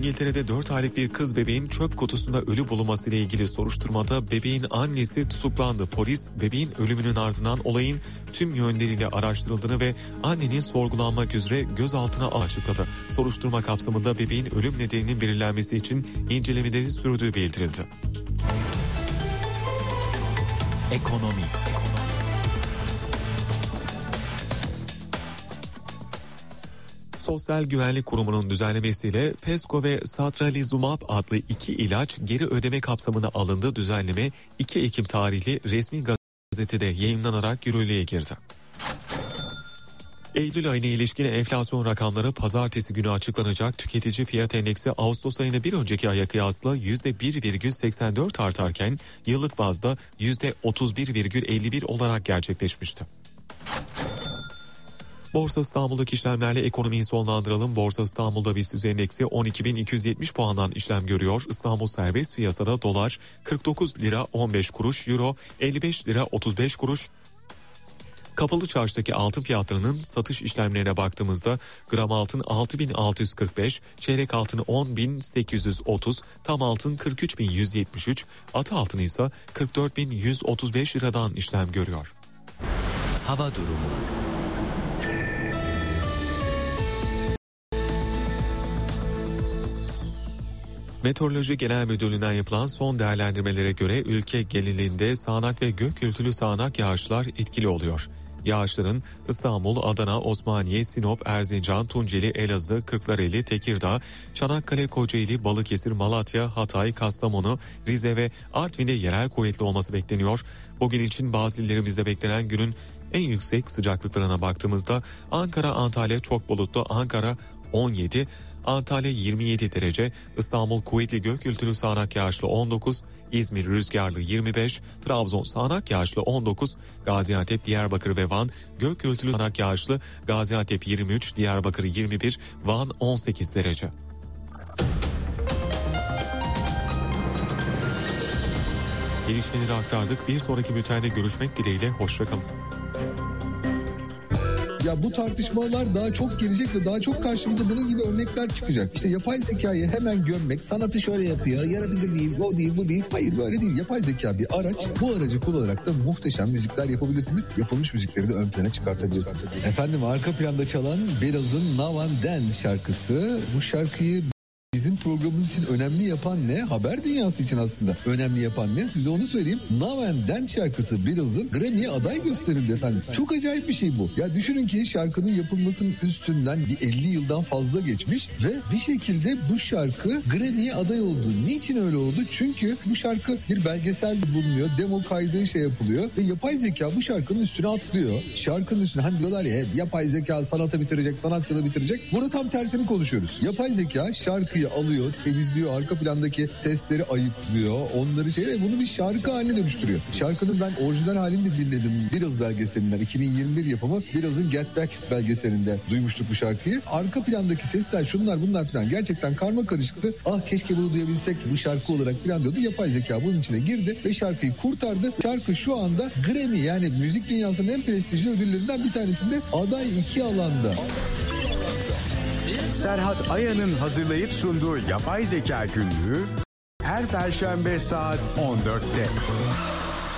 İngiltere'de 4 aylık bir kız bebeğin çöp kutusunda ölü bulunmasıyla ilgili soruşturmada bebeğin annesi tutuklandı. Polis bebeğin ölümünün ardından olayın tüm yönleriyle araştırıldığını ve annenin sorgulanmak üzere gözaltına açıkladı. Soruşturma kapsamında bebeğin ölüm nedeninin belirlenmesi için incelemeleri sürdüğü bildirildi. Ekonomi. Sosyal Güvenlik Kurumu'nun düzenlemesiyle Pesco ve Satralizumab adlı 2 ilaç geri ödeme kapsamına alındı. Düzenleme 2 Ekim tarihli resmi gazetede yayımlanarak yürürlüğe girdi. Eylül ayına ilişkin enflasyon rakamları pazartesi günü açıklanacak. Tüketici fiyat endeksi Ağustos ayında bir önceki aya kıyasla %1,84 artarken yıllık bazda %31,51 olarak gerçekleşmişti. Borsa İstanbul'daki işlemlerle ekonomiyi sonlandıralım. Borsa İstanbul'da BIST endeksi 12.270 puandan işlem görüyor. İstanbul serbest piyasada dolar 49 lira 15 kuruş, euro 55 lira 35 kuruş. Kapalı çarşıdaki altın fiyatlarının satış işlemlerine baktığımızda gram altın 6.645, çeyrek altın 10.830, tam altın 43.173, atı altın ise 44.135 liradan işlem görüyor. Hava durumu. Meteoroloji Genel Müdürlüğü'nden yapılan son değerlendirmelere göre ülke genelinde sağanak ve gök gürültülü sağanak yağışlar etkili oluyor. Yağışların İstanbul, Adana, Osmaniye, Sinop, Erzincan, Tunceli, Elazığ, Kırklareli, Tekirdağ, Çanakkale, Kocaeli, Balıkesir, Malatya, Hatay, Kastamonu, Rize ve Artvin'de yerel kuvvetli olması bekleniyor. Bugün için bazı illerimizde beklenen günün en yüksek sıcaklıklarına baktığımızda Ankara, Antalya çok bulutlu, Ankara 17, Antalya 27 derece, İstanbul kuvvetli gök gürültülü sağanak yağışlı 19, İzmir rüzgarlı 25, Trabzon sağanak yağışlı 19, Gaziantep, Diyarbakır ve Van gök gürültülü sağanak yağışlı, Gaziantep 23, Diyarbakır 21, Van 18 derece. Gelişmeleri aktardık. Bir sonraki bültende görüşmek dileğiyle. Hoşçakalın. Ya bu tartışmalar daha çok gelecek ve daha çok karşımıza bunun gibi örnekler çıkacak. İşte yapay zekayı hemen gömmek, sanatı şöyle yapıyor, yaratıcı değil, o değil, bu değil. Hayır, böyle değil. Yapay zeka bir araç. Bu aracı kullanarak da muhteşem müzikler yapabilirsiniz. Yapılmış müzikleri de ön plana çıkartabilirsiniz. Efendim, arka planda çalan Beraz'ın Now and Then şarkısı. Bu şarkıyı bizim programımız için önemli yapan ne? Haber dünyası için aslında önemli yapan ne? Size onu söyleyeyim. Now and Then şarkısı Beraz'ın Grammy'ye aday gösterildi efendim. Çok acayip bir şey bu. Ya düşünün ki şarkının yapılmasının üstünden bir 50 yıldan fazla geçmiş ve bir şekilde bu şarkı Grammy'ye aday oldu. Niçin öyle oldu? Çünkü bu şarkı bir belgeselde bulunuyor. Demo kaydı şey yapılıyor ve yapay zeka bu şarkının üstüne atlıyor. Şarkının üstüne, hani diyorlar ya, yapay zeka sanatı bitirecek, sanatçılığı bitirecek. Burada tam tersini konuşuyoruz. Yapay zeka şarkıyı alıyor, temizliyor, arka plandaki sesleri ayıklıyor, onları ve bunu bir şarkı haline dönüştürüyor. Şarkının ben orijinal halini de dinledim Biraz belgeselinden, 2021 yapımı Biraz'ın Get Back belgeselinde duymuştuk bu şarkıyı. Arka plandaki sesler, şunlar bunlar falan gerçekten karma karışıktı. Ah, keşke bunu duyabilsek bu şarkı olarak falan diyordu. Yapay zeka bunun içine girdi ve şarkıyı kurtardı. Şarkı şu anda Grammy, yani müzik dünyasının en prestijli ödüllerinden bir tanesinde aday 2 alanda. Serhat Aya'nın hazırlayıp sunduğu Yapay Zeka Günlüğü her Perşembe saat 14'te.